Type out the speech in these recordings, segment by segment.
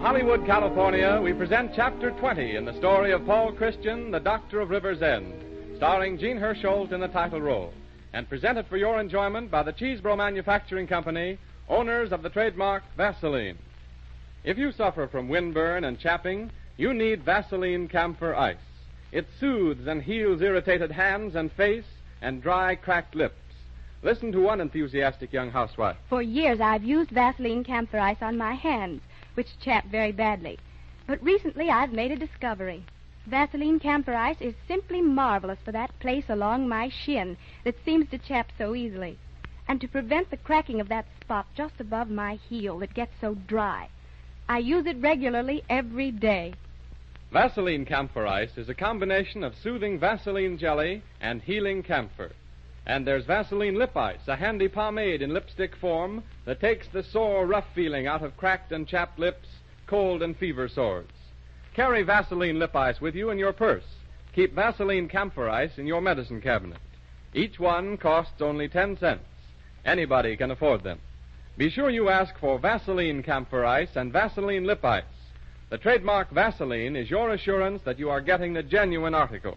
Hollywood, California, we present Chapter 20 in the story of Paul Christian, the Doctor of River's End, starring Jean Hersholt in the title role, and presented for your enjoyment by the Cheesebro Manufacturing Company, owners of the trademark Vaseline. If you suffer from windburn and chapping, you need Vaseline Camphor Ice. It soothes and heals irritated hands and face and dry, cracked lips. Listen to one enthusiastic young housewife. For years I've used Vaseline Camphor Ice on my hands, which chap very badly. But recently I've made a discovery. Vaseline Camphor Ice is simply marvelous for that place along my shin that seems to chap so easily, and to prevent the cracking of that spot just above my heel that gets so dry. I use it regularly every day. Vaseline Camphor Ice is a combination of soothing Vaseline jelly and healing camphor. And there's Vaseline Lip Ice, a handy pomade in lipstick form that takes the sore, rough feeling out of cracked and chapped lips, cold and fever sores. Carry Vaseline Lip Ice with you in your purse. Keep Vaseline Camphor Ice in your medicine cabinet. Each one costs only 10 cents. Anybody can afford them. Be sure you ask for Vaseline Camphor Ice and Vaseline Lip Ice. The trademark Vaseline is your assurance that you are getting the genuine article.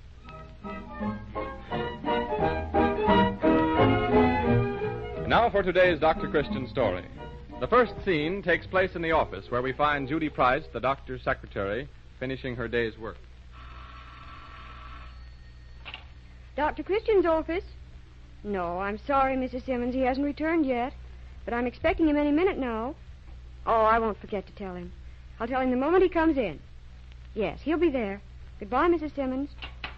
Now for today's Dr. Christian story. The first scene takes place in the office where we find Judy Price, the doctor's secretary, finishing her day's work. Dr. Christian's office? No, I'm sorry, Mrs. Simmons. He hasn't returned yet. But I'm expecting him any minute now. Oh, I won't forget to tell him. I'll tell him the moment he comes in. Yes, he'll be there. Goodbye, Mrs. Simmons.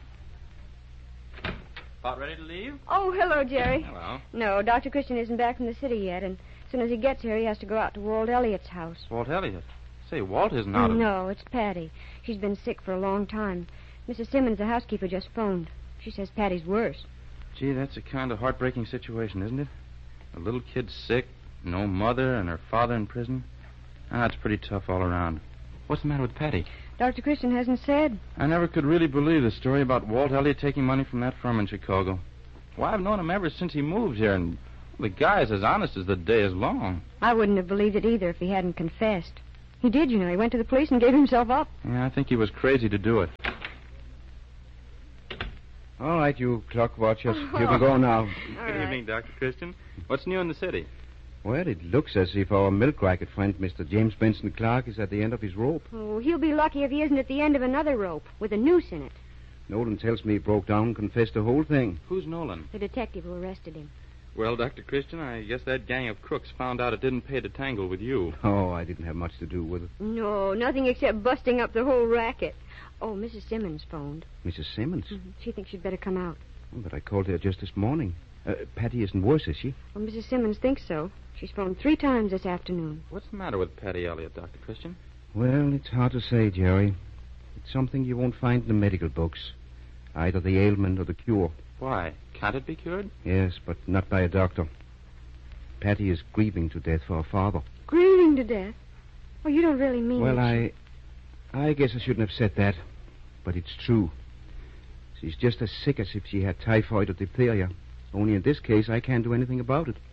About ready to leave? Oh, hello, Jerry. Hello. No, Dr. Christian isn't back from the city yet, and as soon as he gets here, he has to go out to Walt Elliott's house. Walt Elliott? Say, Walt isn't out of... No, it's Patty. She's been sick for a long time. Mrs. Simmons, the housekeeper, just phoned. She says Patty's worse. Gee, that's a kind of heartbreaking situation, isn't it? A little kid sick, no mother, and her father in prison. It's pretty tough all around. What's the matter with Patty? Dr. Christian hasn't said. I never could really believe the story about Walt Elliott taking money from that firm in Chicago. Why, I've known him ever since he moved here, and the guy's as honest as the day is long. I wouldn't have believed it either if he hadn't confessed. He did, you know. He went to the police and gave himself up. Yeah, I think he was crazy to do it. All right, you clock watchers. You can go now. Good evening, Dr. Christian. What's new in the city? Well, it looks as if our milk racket friend, Mr. James Benson Clark, is at the end of his rope. Oh, he'll be lucky if he isn't at the end of another rope with a noose in it. Nolan tells me he broke down and confessed the whole thing. Who's Nolan? The detective who arrested him. Well, Dr. Christian, I guess that gang of crooks found out it didn't pay to tangle with you. Oh, I didn't have much to do with it. No, nothing except busting up the whole racket. Oh, Mrs. Simmons phoned. Mrs. Simmons? Mm-hmm. She thinks you'd better come out. Oh, but I called her just this morning. Patty isn't worse, is she? Well, Mrs. Simmons thinks so. She's phoned 3 times this afternoon. What's the matter with Patty Elliott, Dr. Christian? Well, it's hard to say, Jerry. It's something you won't find in the medical books. Either the ailment or the cure. Why? Can't it be cured? Yes, but not by a doctor. Patty is grieving to death for her father. Grieving to death? Oh, you don't really mean... Well, I guess I shouldn't have said that. But it's true. She's just as sick as if she had typhoid or diphtheria. Only in this case, I can't do anything about it.